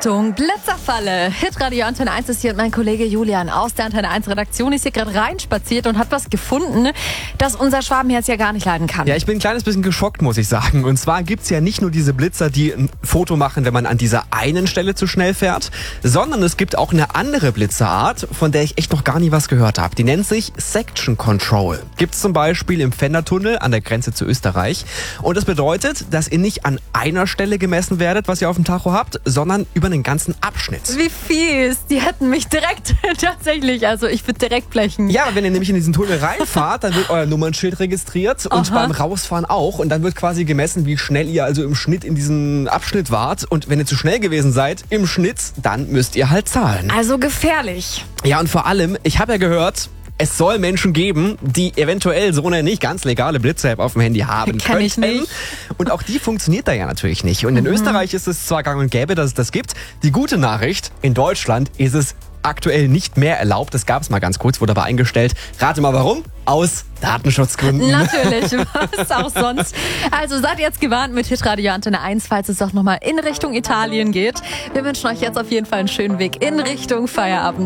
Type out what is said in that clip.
Achtung, Blitzerfalle. Hitradio Antenne 1 ist hier und mein Kollege Julian aus der Antenne 1 Redaktion ist hier gerade reinspaziert und hat was gefunden, das unser Schwabenherz ja gar nicht leiden kann. Ja, ich bin ein kleines bisschen geschockt, muss ich sagen. Und zwar gibt's ja nicht nur diese Blitzer, die ein Foto machen, wenn man an dieser einen Stelle zu schnell fährt, sondern es gibt auch eine andere Blitzerart, von der ich echt noch gar nie was gehört habe. Die nennt sich Section Control. Gibt's zum Beispiel im Fendertunnel an der Grenze zu Österreich. Und das bedeutet, dass ihr nicht an einer Stelle gemessen werdet, was ihr auf dem Tacho habt, sondern über den ganzen Abschnitt. Wie fies. Die hätten mich direkt tatsächlich, also ich würde direkt blechen. Ja, wenn ihr nämlich in diesen Tunnel reinfahrt, dann wird euer Nummernschild registriert und beim Rausfahren auch. Und dann wird quasi gemessen, wie schnell ihr also im Schnitt in diesem Abschnitt wart. Und wenn ihr zu schnell gewesen seid im Schnitt, dann müsst ihr halt zahlen. Also gefährlich. Ja, und vor allem, ich habe ja gehört, es soll Menschen geben, die eventuell so eine nicht ganz legale Blitzer-App auf dem Handy haben Kenn ich könnten. nicht. Und auch die funktioniert da ja natürlich nicht. Und in Österreich ist es zwar gang und gäbe, dass es das gibt. Die gute Nachricht, in Deutschland ist es aktuell nicht mehr erlaubt. Das gab es mal ganz kurz, wurde aber eingestellt. Rate mal warum? Aus Datenschutzgründen. Natürlich, was auch sonst. Also seid jetzt gewarnt mit Hitradio Antenne 1, falls es doch nochmal in Richtung Italien geht. Wir wünschen euch jetzt auf jeden Fall einen schönen Weg in Richtung Feierabend.